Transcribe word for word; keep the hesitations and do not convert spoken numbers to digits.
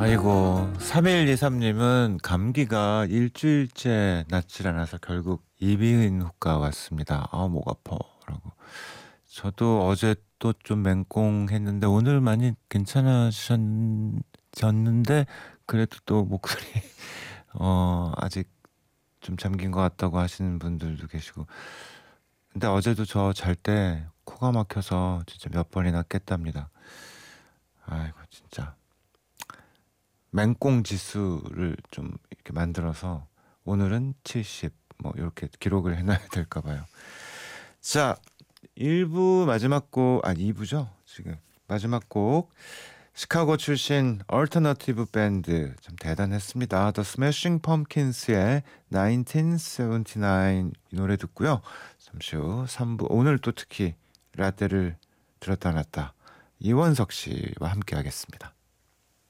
아이고, 삼일이삼님은 감기가 일주일째 낫질 않아서 결국 이비인후과 왔습니다. 아, 목 아파. 라고. 저도 어제 또 좀 맹꽁했는데 오늘 많이 괜찮아졌는데 그래도 또 목소리 어 아직 좀 잠긴 것 같다고 하시는 분들도 계시고. 근데 어제도 저 잘 때 코가 막혀서 진짜 몇 번이나 깼답니다. 아이고, 진짜. 맹꽁 지수를 좀 이렇게 만들어서 오늘은 칠십 뭐 이렇게 기록을 해놔야 될까 봐요. 자, 일 부 마지막 곡, 아니 이 부죠 지금. 마지막 곡, 시카고 출신 얼터너티브 밴드, 참 대단했습니다. The Smashing Pumpkins의 천구백칠십구, 이 노래 듣고요. 잠시 후 삼 부, 오늘 또 특히 라떼를 들었다 놨다 이원석 씨와 함께 하겠습니다.